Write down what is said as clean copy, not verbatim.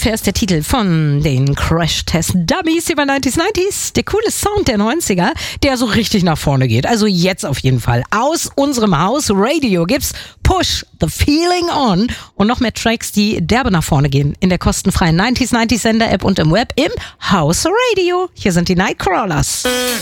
Unfair ist der Titel von den Crash-Test-Dummies über 90s. Der coole Sound der 90er, der so richtig nach vorne geht. Also jetzt auf jeden Fall. Aus unserem Haus Radio gibt's Push the Feeling On und noch mehr Tracks, die derbe nach vorne gehen. In der kostenfreien 90s Sender-App und im Web im Haus Radio. Hier sind die Nightcrawlers.